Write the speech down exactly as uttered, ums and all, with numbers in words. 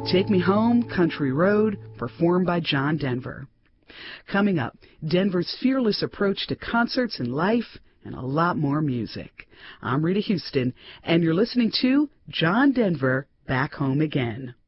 Take Me Home, Country Road, performed by John Denver. Coming up, Denver's fearless approach to concerts and life, and a lot more music. I'm Rita Houston, and you're listening to John Denver Back Home Again.